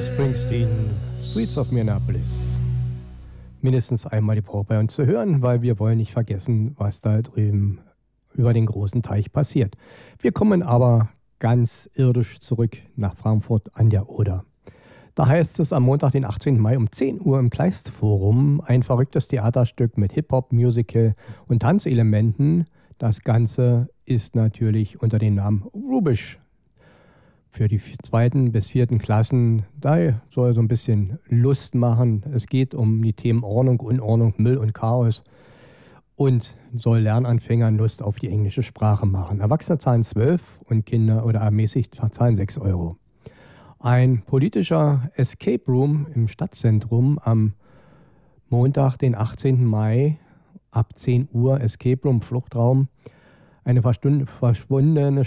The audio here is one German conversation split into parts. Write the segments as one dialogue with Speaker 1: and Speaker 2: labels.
Speaker 1: Springsteen, Streets of Minneapolis. Mindestens einmal die Woche bei uns zu hören, weil wir wollen nicht vergessen, was da drüben über den großen Teich passiert. Wir kommen aber ganz irdisch zurück nach Frankfurt an der Oder. Da heißt es am Montag, den 18. Mai um 10 Uhr im Kleistforum ein verrücktes Theaterstück mit Hip-Hop, Musical und Tanzelementen. Das Ganze ist natürlich unter dem Namen Rubisch. Für die 2. bis 4. Klassen, da soll so ein bisschen Lust machen. Es geht um die Themen Ordnung, Unordnung, Müll und Chaos und soll Lernanfängern Lust auf die englische Sprache machen. Erwachsene zahlen 12 und Kinder oder ermäßigt zahlen 6 Euro. Ein politischer Escape Room im Stadtzentrum am Montag, den 18. Mai ab 10 Uhr, Escape Room, Fluchtraum. Ein verschwundener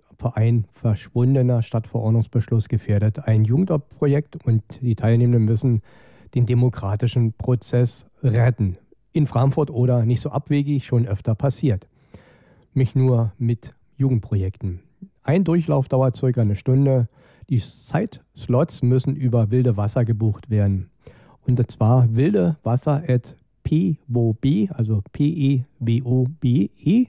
Speaker 1: Stadtverordnungsbeschluss gefährdet. Ein Jugendprojekt und die Teilnehmenden müssen den demokratischen Prozess retten. In Frankfurt oder nicht so abwegig schon öfter passiert. Nicht nur mit Jugendprojekten. Ein Durchlauf dauert ca. eine Stunde. Die Zeitslots müssen über Wilde Wasser gebucht werden. Und zwar wildewasser@pwob, also PEWOBE,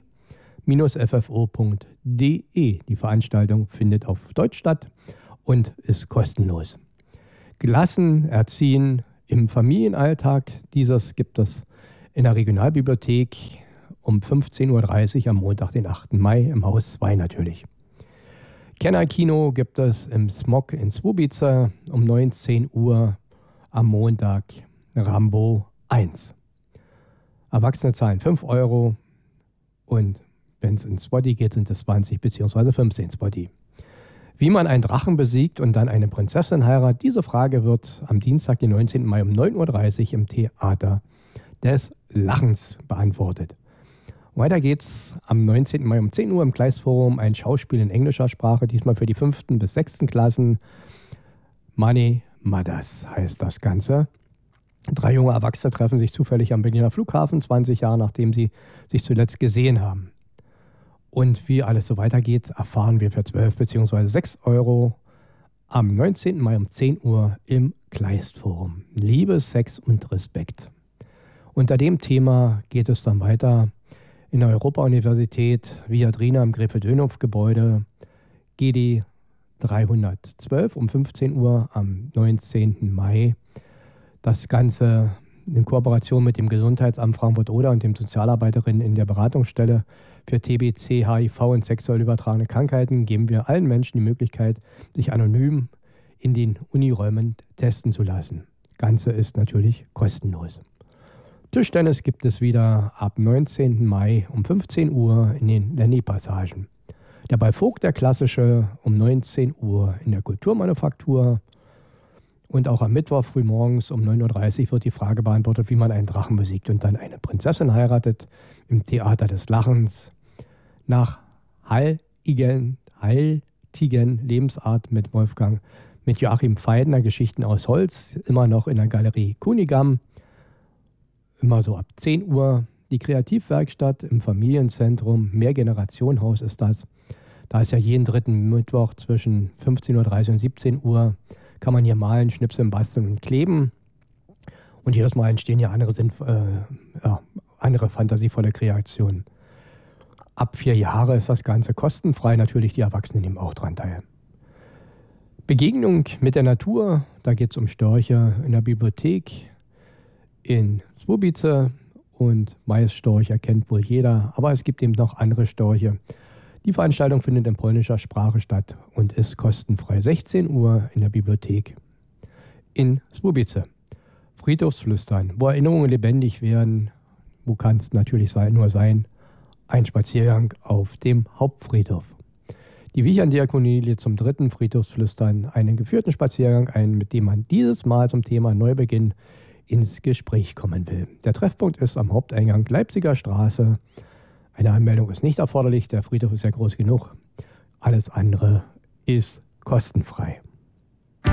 Speaker 1: ffo.de. Die Veranstaltung findet auf Deutsch statt und ist kostenlos. Gelassen erziehen im Familienalltag. Dieses gibt es in der Regionalbibliothek um 15.30 Uhr am Montag, den 8. Mai, im Haus 2 natürlich. Kennerkino gibt es im Smog in Słubice um 19 Uhr am Montag, Rambo 1. Erwachsene zahlen 5 Euro und wenn es ins Spotty geht, sind es 20 bzw. 15 Spotty. Wie man einen Drachen besiegt und dann eine Prinzessin heiratet, diese Frage wird am Dienstag, den 19. Mai um 9.30 Uhr im Theater des Lachens beantwortet. Weiter geht's am 19. Mai um 10 Uhr im Kleistforum, ein Schauspiel in englischer Sprache, diesmal für die 5. bis 6. Klassen. Money Mothers heißt das Ganze. 3 junge Erwachsene treffen sich zufällig am Berliner Flughafen, 20 Jahre nachdem sie sich zuletzt gesehen haben. Und wie alles so weitergeht, erfahren wir für 12 bzw. 6 Euro am 19. Mai um 10 Uhr im Kleistforum. Liebe, Sex und Respekt. Unter dem Thema geht es dann weiter in der Europa-Universität Viadrina im Gräfe-Dönhoff-Gebäude, GD 312 um 15 Uhr am 19. Mai. Das Ganze in Kooperation mit dem Gesundheitsamt Frankfurt-Oder und dem Sozialarbeiterinnen in der Beratungsstelle für TBC, HIV und sexuell übertragene Krankheiten geben wir allen Menschen die Möglichkeit, sich anonym in den Uniräumen testen zu lassen. Das Ganze ist natürlich kostenlos. Tischtennis gibt es wieder ab 19. Mai um 15 Uhr in den Lenny-Passagen. Der Ball Vogt, der klassische, um 19 Uhr in der Kulturmanufaktur. Und auch am Mittwoch frühmorgens um 9.30 Uhr wird die Frage beantwortet, wie man einen Drachen besiegt und dann eine Prinzessin heiratet im Theater des Lachens. Nach heiltigen Lebensart mit Joachim Feidner, Geschichten aus Holz, immer noch in der Galerie Kunigam. Immer so ab 10 Uhr. Die Kreativwerkstatt im Familienzentrum, Mehrgenerationenhaus ist das. Da ist ja jeden 3. Mittwoch zwischen 15.30 Uhr und 17 Uhr. Kann man hier malen, schnipseln, basteln und kleben. Und jedes Mal entstehen ja andere fantasievolle Kreationen. Ab 4 Jahre ist das Ganze kostenfrei. Natürlich, die Erwachsenen nehmen auch dran teil. Begegnung mit der Natur, da geht es um Störche in der Bibliothek in Słubice. Und Maisstorch erkennt wohl jeder, aber es gibt eben noch andere Störche. Die Veranstaltung findet in polnischer Sprache statt und ist kostenfrei. 16 Uhr in der Bibliothek in Słubice. Friedhofsflüstern, wo Erinnerungen lebendig werden. Wo kann es natürlich nur sein? Ein Spaziergang auf dem Hauptfriedhof. Die Wichern-Diakonie lädt zum 3. Friedhofsflüstern einen geführten Spaziergang ein, mit dem man dieses Mal zum Thema Neubeginn ins Gespräch kommen will. Der Treffpunkt ist am Haupteingang Leipziger Straße. Eine Anmeldung ist nicht erforderlich, der Friedhof ist ja groß genug. Alles andere ist kostenfrei.